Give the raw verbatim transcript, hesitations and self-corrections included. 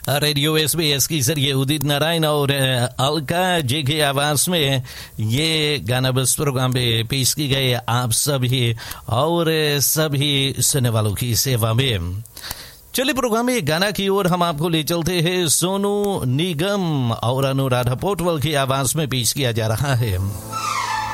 Radio SBS की जरिए उदित नारायण और अलका जी की आवाज में ये गाना बस प्रोग्राम में पेश की गई आप सभी और सभी सुनने वालों की सेवा में। चलिए प्रोग्राम में गाना की ओर हम आपको ले चलते हैं। सोनू निगम और अनुराधा पोटवाल की आवाज में पेश किया जा रहा है।